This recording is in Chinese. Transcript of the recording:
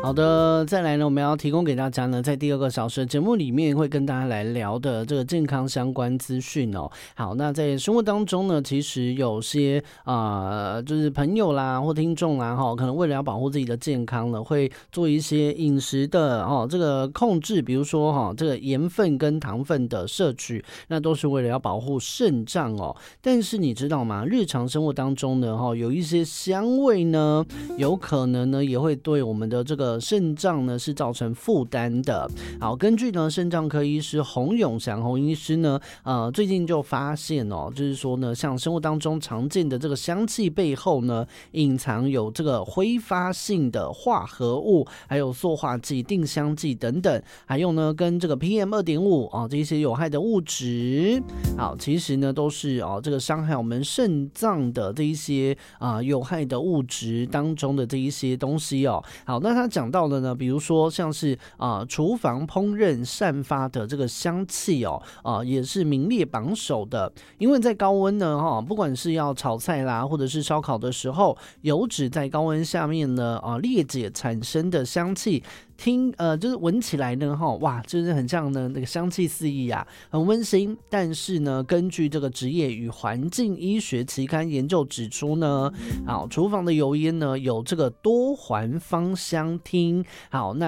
好的，再来呢，我们要提供给大家呢，在第2个小时的节目里面会跟大家来聊的这个健康相关资讯哦。好，那在生活当中呢，其实有些就是朋友啦或听众啦可能为了要保护自己的健康呢，会做一些饮食的这个控制，比如说这个盐分跟糖分的摄取，那都是为了要保护肾脏哦。但是你知道吗？日常生活当中呢，有一些香味呢，有可能呢也会对我们的这个肾脏呢是造成负担的。好，根据呢肾脏科医师洪永祥洪医师呢，最近就发现就是说呢，像生活当中常见的这个香气背后呢，隐藏有这个挥发性的化合物，还有塑化剂、定香剂等等，还有呢跟这个 PM2.5这些有害的物质。好，其实呢都是这个伤害我们肾脏的这一些有害的物质当中的这一些东西哦。好，那他讲到的呢，比如说像是厨房烹饪散发的这个香气也是名列榜首的。因为在高温呢不管是要炒菜啦，或者是烧烤的时候，油脂在高温下面呢裂解产生的香气，就是闻起来呢哇，就是很像呢那个香气四溢啊，很温馨。但是呢，根据这个职业与环境医学期刊研究指出呢，厨房的油烟呢有这个多环芳香烃。好，那